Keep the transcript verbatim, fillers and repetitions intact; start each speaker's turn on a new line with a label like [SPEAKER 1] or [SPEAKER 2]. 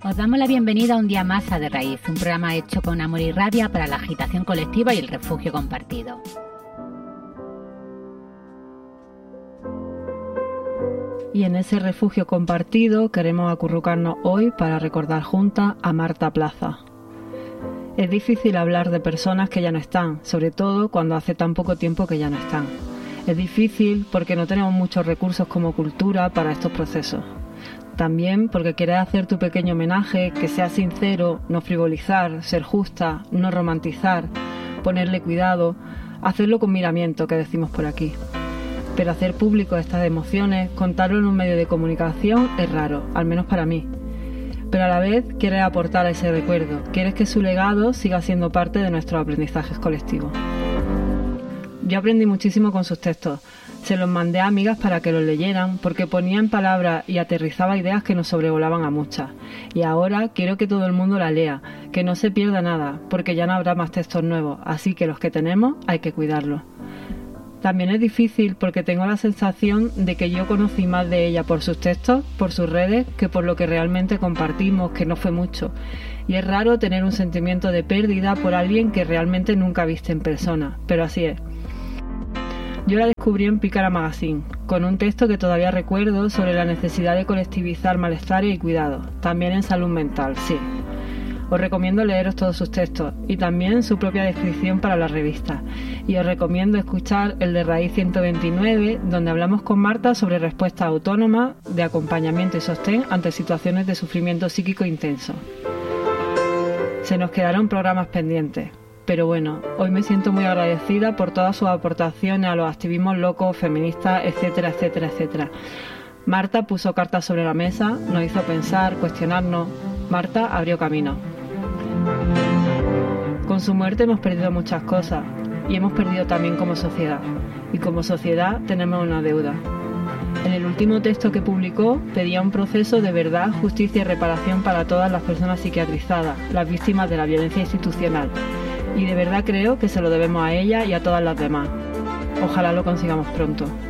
[SPEAKER 1] Os damos la bienvenida un día más a De Raíz, un programa hecho con amor y rabia para la agitación colectiva y el refugio compartido.
[SPEAKER 2] Y en ese refugio compartido queremos acurrucarnos hoy para recordar juntas a Marta Plaza. Es difícil hablar de personas que ya no están, sobre todo cuando hace tan poco tiempo que ya no están. Es difícil porque no tenemos muchos recursos como cultura para estos procesos. También porque quieres hacer tu pequeño homenaje, que sea sincero, no frivolizar, ser justa, no romantizar, ponerle cuidado, hacerlo con miramiento, que decimos por aquí. Pero hacer público estas emociones, contarlo en un medio de comunicación es raro, al menos para mí. Pero a la vez quieres aportar a ese recuerdo, quieres que su legado siga siendo parte de nuestros aprendizajes colectivos. Yo aprendí muchísimo con sus textos. Se los mandé a amigas para que los leyeran porque ponía en palabras y aterrizaba ideas que nos sobrevolaban a muchas. Y ahora quiero que todo el mundo la lea, que no se pierda nada, porque ya no habrá más textos nuevos, así que los que tenemos hay que cuidarlos. También es difícil porque tengo la sensación de que yo conocí más de ella por sus textos, por sus redes, que por lo que realmente compartimos, que no fue mucho. Y es raro tener un sentimiento de pérdida por alguien que realmente nunca viste en persona, pero así es. Yo la descubrí en Pícara Magazine, con un texto que todavía recuerdo sobre la necesidad de colectivizar malestares y cuidados, también en salud mental, sí. Os recomiendo leeros todos sus textos y también su propia descripción para la revista. Y os recomiendo escuchar el de Raíz ciento veintinueve, donde hablamos con Marta sobre respuestas autónomas, de acompañamiento y sostén ante situaciones de sufrimiento psíquico intenso. Se nos quedaron programas pendientes. Pero bueno, hoy me siento muy agradecida por todas sus aportaciones a los activismos locos, feministas, etcétera, etcétera, etcétera. Marta puso cartas sobre la mesa, nos hizo pensar, cuestionarnos. Marta abrió camino. Con su muerte hemos perdido muchas cosas y hemos perdido también como sociedad. Y como sociedad tenemos una deuda. En el último texto que publicó pedía un proceso de verdad, justicia y reparación para todas las personas psiquiatrizadas, las víctimas de la violencia institucional. Y de verdad creo que se lo debemos a ella y a todas las demás. Ojalá lo consigamos pronto.